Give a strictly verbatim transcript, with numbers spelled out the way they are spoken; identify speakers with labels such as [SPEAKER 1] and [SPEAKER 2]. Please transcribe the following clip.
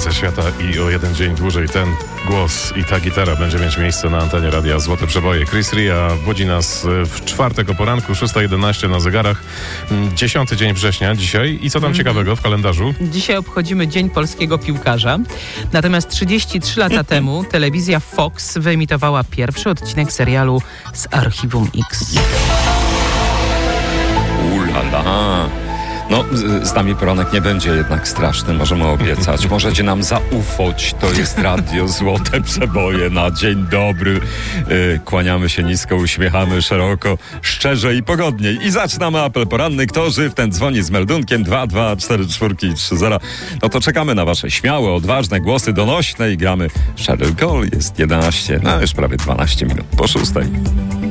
[SPEAKER 1] końca świata i o jeden dzień dłużej ten głos i ta gitara będzie mieć miejsce na antenie radia Złote Przeboje. Chris Ria budzi nas w czwartek o poranku, szósta jedenaście na zegarach. Dziesiąty dzień września dzisiaj. I co tam mm. ciekawego w kalendarzu?
[SPEAKER 2] Dzisiaj obchodzimy Dzień Polskiego Piłkarza. Natomiast trzydzieści trzy lata temu telewizja Fox wyemitowała pierwszy odcinek serialu z Archiwum X.
[SPEAKER 3] Ulala. No, z, z nami poranek nie będzie jednak straszny, możemy obiecać. Możecie nam zaufać, to jest radio Złote Przeboje na dzień dobry. Yy, kłaniamy się nisko, uśmiechamy szeroko, szczerze i pogodnie. I zaczynamy apel poranny. Kto żyw, ten dzwoni z meldunkiem dwa dwa cztery cztery trzy zero. No to czekamy na wasze śmiałe, odważne głosy donośne i gramy Sheryl Cole. Jest jedenaście, no już prawie dwanaście minut po szóstej.